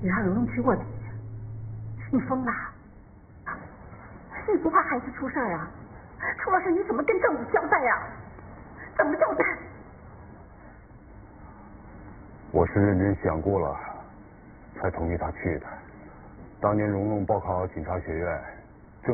你让蓉蓉去卧底，你疯了？你不怕孩子出事啊？出了事你怎么跟政府交代呀？怎么交代？ 我是认真想过了，才同意他去的。当年蓉蓉报考警察学院，